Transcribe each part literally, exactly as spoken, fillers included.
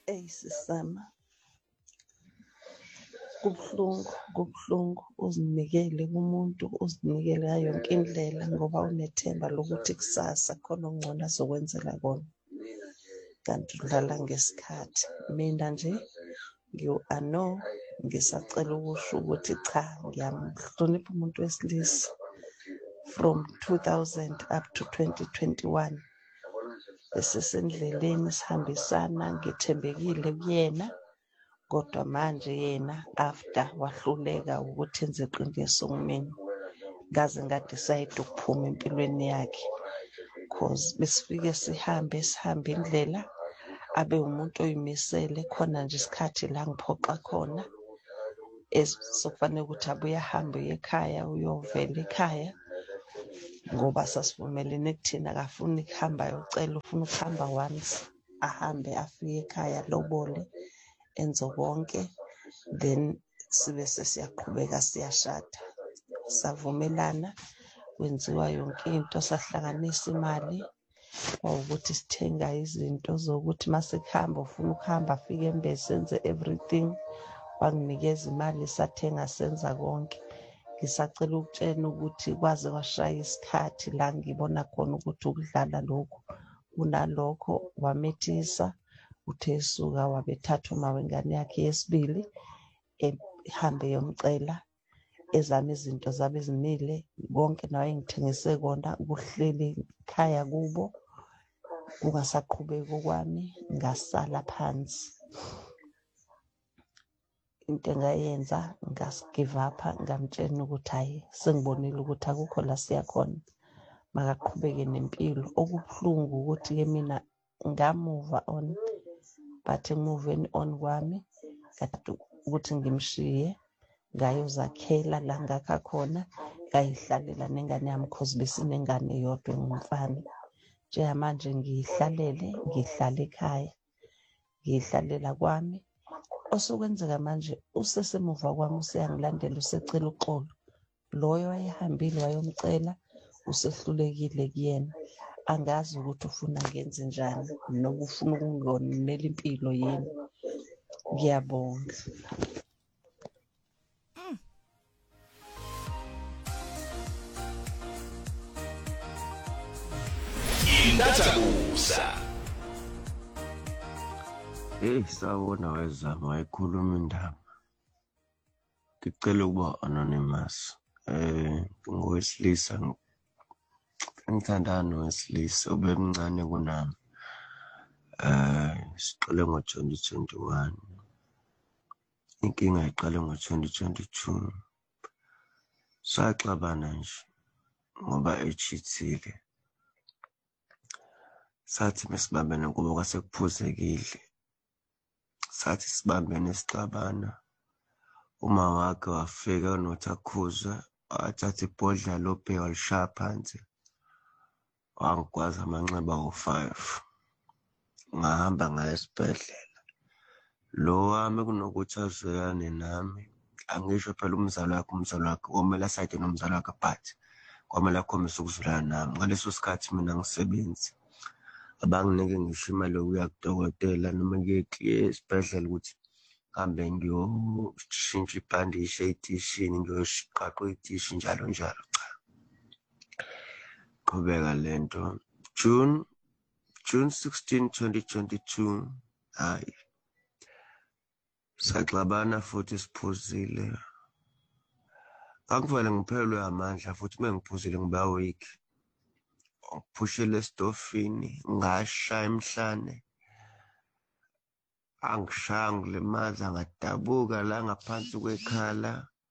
Eyi sisama, kubuhlungu kubuhlungu uzinikele kumuntu, uzinikele ngayo yonke indlela ngoba unethemba lokuthi kusasa khona okungcono azokwenzela kona, kanti udlala ngesikhathi. Mina nje ngiwu-ano ngisacela ukusho ukuthi cha, ngiyamhlonipha umuntu wesilisa from two thousand up to twenty twenty-one. Esesendleleni sihambisana, ngithembekile kuyena, kodwa manje yena after wahluleka ukuthi enze iqiniso kumina, ngaze ngadicide ukuphuma empilweni yakhe cause besifike sihambe sihambe indlela abe umuntu oyimisele. Khona nje isikhathi la ngiphoqa khona sokufanele ukuthi abuye ahambe uye ekhaya, uyovela ekhaya ngoba sasivumelene kuthina akafuni ukuhamba ayocela, ufuna ukuhamba once ahambe afike ekhaya lobole enze konke then sibe sesiyaqhubeka siyashada. Savumelana, kwenziwa yonke into, sahlanganisa imali kwawukuthi sithenga izinto zokuthi mase kuhamba ufuna ukuhamba afike embese enze everything. Wanginikeza imali sathenga senza konke. Ngisacela ukutshena ukuthi kwaze kwashaya isikhathi la ngibona khona ukuthi ukudlala lokhu kunalokho. Wamethisa uthe esuka wabethatha uma wengane yakhe yesibili ehambe yomcela, ezama izinto zabe zimile konke nawe ngithengise kona kuhleli ekhaya kubo, kungasaqhubeki kwami ngasala phansi. Into engayenza ngasigive upha, ngamtshena ukuthi hhayi sengibonile ukuthi akukho la siya khona, makaqhubeke nempilo. Okubuhlungu ukuthi-ke mina ngamuva on, but moving on kwami kade ukuthi ngimshiye ngayozakhela la ngakha khona, ngayihlalela nengane yami cause besinengane yodwa engumfana. Njengamanje ngiyihlalele, ngihlala ekhaya, ngiyihlalela kwami. Osekwenzeka manje usesemuva kwami useyangilandela, usecela uxolo. Loyo wayehambile wayomcela usehlulekile kuyena. Angazi ukuthi ufuna ngenze njani noma ufuna ukungonela impilo yini. Ngiyabonga. Indathakusa. Hey, sawona wezama wayikhuluma indaba. Ngicela ukuba anonymous. Eh, ngowesilisa ngithandana nowesilisa ubemncane kunami. Eh, siqale ngo twenty twenty-one. Inkinga iqale ngo twenty twenty-two. Saxabana nje ngoba echithile. Sathi mesibambene kuba kwase kuphuzekile. Sathi sibambene sixabana. Uma wakhe wafika unothi akhuza, wathatha ibhodla lobhe walishaya phansi. Wangigwaza amanxeba awu-five. Ngahamba ngaya esibhedlela. Lo wami kunokuthi azwelane nami, angisho phela umzali wakhe, umzali wakhe komele asayide nomzali wakhe, but kwamele akhombise ukuzwelana nami. Ngaleso sikhathi mina ngisebenzi, abanginike ngisho imali yokuya kudokotela noma ngiye esibhedlela ukuthi ngihambe ngiyoshintsha ibhandishe ey'tishini, ngiyoshaqwa iy'tishi njalo njalo. Cha, qhubeka lento. June June sixteenth, twenty twenty-two, hayi saxabana futhi siphuzile. Akuvale ngiphelelwe amandla futhi mengiphuzile ngiba weak. Ngiphushele estofini, ngashaya emhlane. Angishaya ngilimaza, ngadabuka la ngaphansi kwekhala.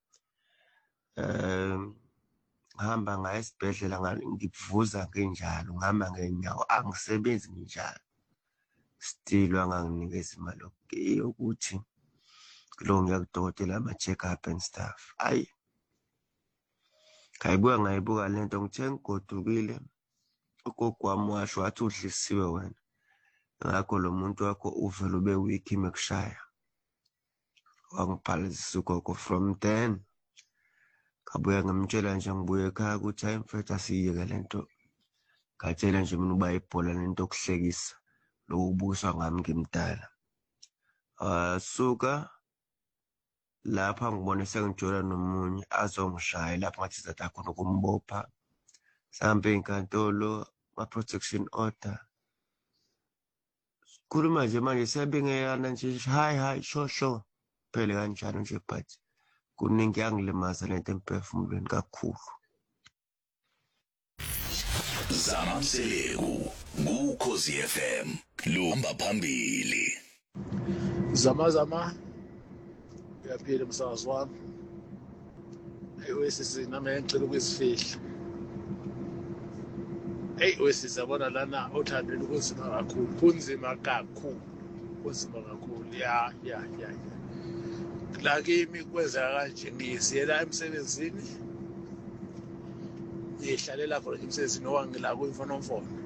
Eh, ngihamba ngaya esibhedlela ngivuza nginjalo, ngihamba ngenyawo, angisebenzi nginjalo. Still wanganginikeza imali yokuthi lo ngiya kudokotela ama-check-up and stuff. Ayi, ngayibuka ngayibuka lento, ngithe ngigodukile. Ugogo wami washo wathi udlisiwe wena, ngakho lo muntu wakho uvele ube weak mekushaya. Wangiphalazisa ugogo. From then ngabuya ngimtshela nje ngibuye ekhaya ukuthi hayi mfethu asiyeke lento. Ngatshela nje mina uba ibhola lento yokuhlekisa lokubuswa ngami ngimdala. asuka lapha ngibone sengijola nomunye azongishaya lapho ngathi zathi akhona ukumbopha sambe inkantolo ma-protection order. Khuluma nje manje siyabingekana nje hayi hayi sho sho phele kanjalo nje but kuningi yangilimaza lento emphefumulweni kakhulu. Zamamseleku kuKhosi F M luhamba phambili. Zama zama uyaphila umsakazi wami. Hey wesisi nami ngicela ukuzifihla. Hey wesisi yabona lana othandweni kunzima kakhulu, kunzima kakhulu, kunzima kakhulu ya ya ya. La kimi kwenza kanje ngiziyela emsebenzini. Ngihlalela khona emsebenzini owangila kuyimfonomfono.